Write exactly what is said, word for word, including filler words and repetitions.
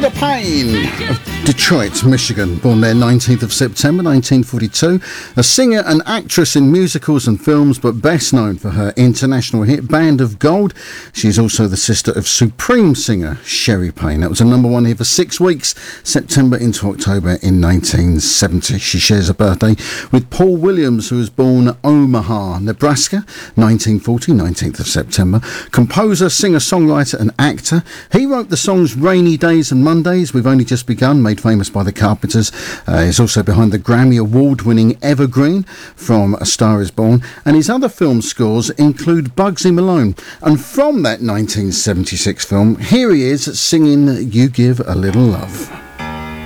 Freda Payne of Detroit, Michigan, born there nineteenth of September nineteen forty-two, a singer and actress in musicals and films, but best known for her international hit Band of Gold. She's also the sister of Supreme singer Sherry Payne. That was a number one here for six weeks, September into October in nineteen seventy. She shares a birthday with Paul Williams, who was born Omaha, Nebraska, nineteen forty, nineteenth of September. Composer, singer, songwriter and actor. He wrote the songs Rainy Days and Mondays, We've Only Just Begun, made famous by the Carpenters. Uh, he's also behind the Grammy Award-winning Evergreen from A Star Is Born, and his other film scores include Bugsy Malone. And from that nineteen seventy-six film, here he is singing You Give a Little Love.